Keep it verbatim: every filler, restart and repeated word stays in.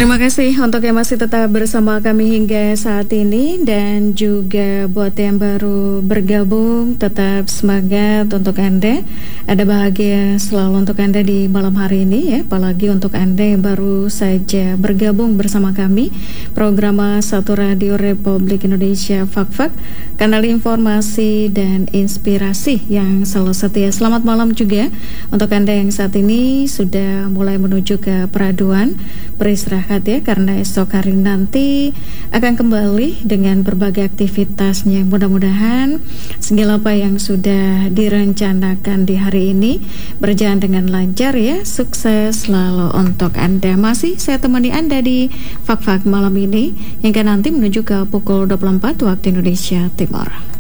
Terima kasih untuk yang masih tetap bersama kami hingga saat ini, dan juga buat yang baru bergabung tetap semangat untuk Anda. Ada bahagia selalu untuk Anda di malam hari ini ya, apalagi untuk Anda yang baru saja bergabung bersama kami. Program Satu Radio Republik Indonesia Fak-Fak, kanal informasi dan inspirasi yang selalu setia. Selamat malam juga untuk Anda yang saat ini sudah mulai menuju ke peraduan, beristirahat ya, karena esok hari nanti akan kembali dengan berbagai aktivitasnya. Mudah-mudahan segala apa yang sudah direncanakan di hari ini berjalan dengan lancar ya. Sukses selalu untuk Anda. Masih saya temani Anda di Fak-Fak malam ini hingga nanti menuju ke pukul dua puluh empat waktu Indonesia Timur.